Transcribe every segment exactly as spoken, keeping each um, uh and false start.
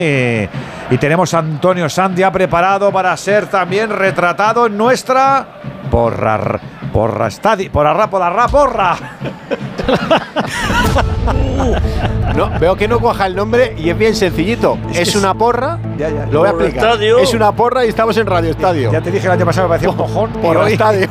Eh, y tenemos a Antonio Sanz ya preparado para ser también retratado en nuestra porra, porra estadio, porra, porra, porra. No, veo que no cuaja el nombre y es bien sencillito. Es, es una porra. Ya, ya. Lo voy a explicar. Estadio. Es una porra y estamos en Radio Estadio. Ya te dije el año pasado, me parecía un cojón. Porra Estadio.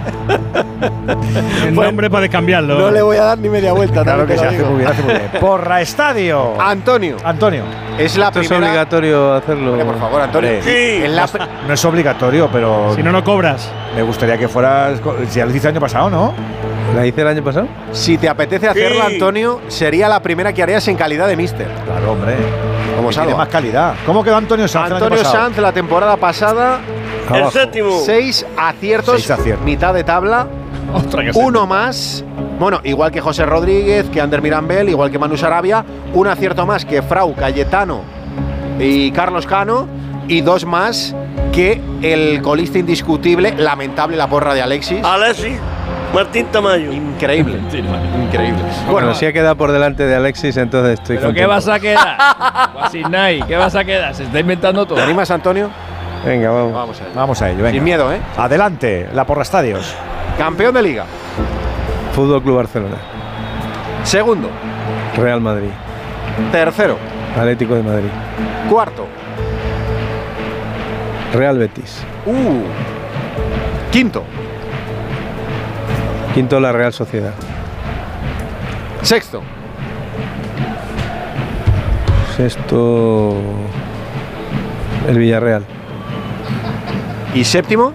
El nombre para cambiarlo. No le voy a dar ni media vuelta. Claro que se hace muy bien, hace muy bien. Porra Estadio. Antonio. Antonio. Es la Esto primera. Es obligatorio hacerlo. Hombre, por favor, Antonio. Sí. En la... No es obligatorio, pero. Si no, no cobras. Me gustaría que fueras. Si ya lo hiciste el año pasado, ¿no? ¿La hice el año pasado? Si te apetece hacerla, sí. Antonio, sería la primera que harías en calidad de míster. Claro, hombre. Como tiene más calidad. ¿Cómo quedó Antonio Sanz? Antonio Sanz la temporada pasada. El séptimo. Seis aciertos, Seis aciertos. Mitad de tabla. Ostras, uno más. Bueno, igual que José Rodríguez, que Ander Mirambel, igual que Manu Sarabia. Un acierto más que Frau, Cayetano y Carlos Cano. Y dos más que el colista indiscutible, lamentable la porra de Alexis. Alexis. Martín Tamayo. Increíble. Increíble. Bueno, bueno, si ha quedado por delante de Alexis, entonces estoy ¿Pero contento. qué vas a quedar? Guasinay, ¿qué vas a quedar? Se está inventando todo. ¿Te animas, Antonio? Venga, vamos. Vamos a ello. Vamos a ello, venga. Sin miedo, ¿eh? Adelante, la porra estadios. Campeón de Liga. Fútbol Club Barcelona. Segundo. Real Madrid. Tercero. Atlético de Madrid. Cuarto. Real Betis. Uh. Quinto. Quinto, la Real Sociedad. Sexto. Sexto, el Villarreal. Y séptimo.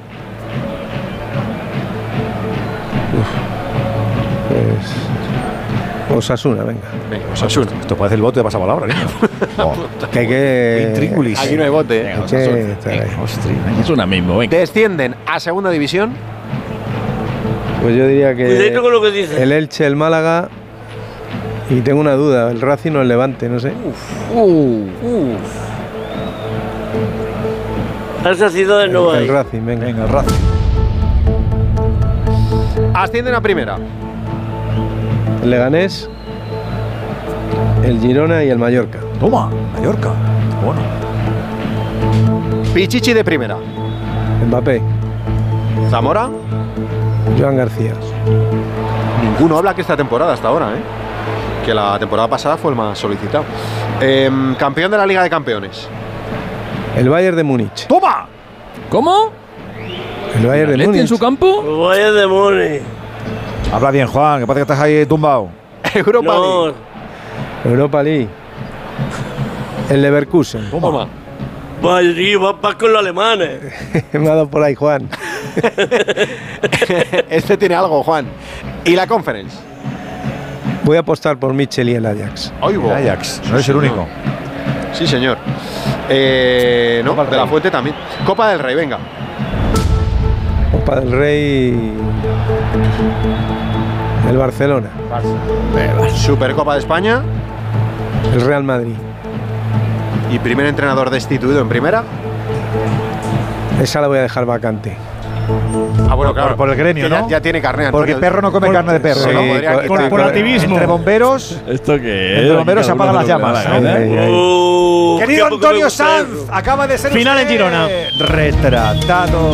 Pues Osasuna, venga. Venga, Osasuna. Esto puede ser el voto de pasapalabra, niño. Oh. Que hay que. Intríngulis. Aquí no hay bote. Venga, Hay que estar ahí. Es una mismo, venga. Descienden a segunda división. Pues yo diría que. Cuidado con lo que dices. El Elche, el Málaga. Y tengo una duda, el Racing o el Levante, no sé. Uf. Uh. Uf. Esa ciudad El, no hay. el Racing, venga. Venga, el Racing. Ascienden a primera. El Leganés, el Girona y el Mallorca. Toma, Mallorca. Bueno. Pichichi de primera. Mbappé, Zamora. Joan García. Ninguno habla que esta temporada hasta ahora, ¿eh? Que la temporada pasada fue el más solicitado. Eh, campeón de la Liga de Campeones. El Bayern de Múnich. ¡Toma! ¿Cómo? El Bayern de ¿Atleti Múnich. en su campo? Vaya demonios. Habla bien, Juan, que parece que estás ahí tumbado. Europa No. League. Europa League. El Leverkusen. Toma. Vaya, sí, va, va con los alemanes. Me ha dado por ahí, Juan. Este tiene algo, Juan. Y la Conference. Voy a apostar por Mitchell y el Ajax. Oigo. El Ajax, no es el único. Sí, señor. Eh, no, Copa del de la Rey. Fuente también. Copa del Rey, venga. Copa del Rey. El Barcelona. Supercopa de España. El Real Madrid. Y primer entrenador destituido en primera. Esa la voy a dejar vacante. Ah, bueno, Por- por el gremio, que ya, ¿no? ya tiene carne, Antonio. Porque perro no come Por- carne de perro, sí, ¿no? podría co- quitar. co- Corporativismo. Entre bomberos, ¿Esto qué entre bomberos se apagan las llamas. Ay, ay, ay. Uh, Querido qué poco me Antonio gusta Sanz, eso. acaba de ser Final en usted Girona. retratado.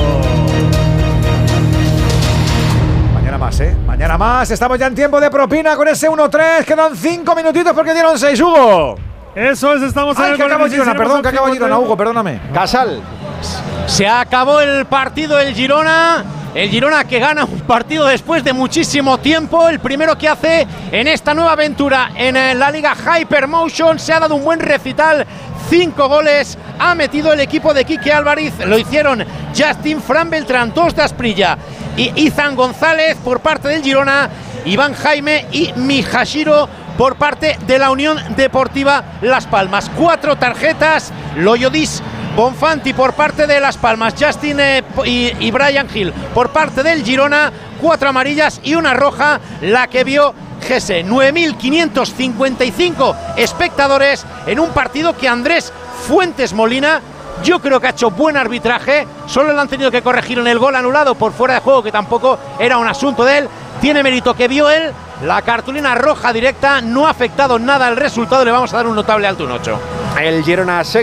Mañana más, ¿eh? Mañana más. Estamos ya en tiempo de propina con ese uno tres. Quedan cinco minutitos porque dieron seis, Hugo. Eso es, estamos en Ay, el que acabo cuarenta y seis, Girona, perdón, que acabo cincuenta y Girona, uno. Hugo, perdóname. Casal. Se acabó el partido del Girona. El Girona que gana un partido después de muchísimo tiempo. El primero que hace en esta nueva aventura en eh, la Liga Hypermotion. Se ha dado un buen recital. Cinco goles ha metido el equipo de Quique Álvarez. Lo hicieron Justin, Fran Beltrán, Dos de Asprilla y Izan González por parte del Girona. Iván Jaime y Mijashiro por parte de la Unión Deportiva Las Palmas. Cuatro tarjetas. Loyodis Bonfanti por parte de Las Palmas, Justin eh, y, y Brian Hill por parte del Girona, cuatro amarillas y una roja, la que vio Gese. nueve mil quinientos cincuenta y cinco espectadores en un partido que Andrés Fuentes Molina, yo creo que ha hecho buen arbitraje, solo le han tenido que corregir en el gol anulado por fuera de juego, que tampoco era un asunto de él. Tiene mérito que vio él, la cartulina roja directa no ha afectado nada al resultado, le vamos a dar un notable alto, un ocho. El Girona sexto.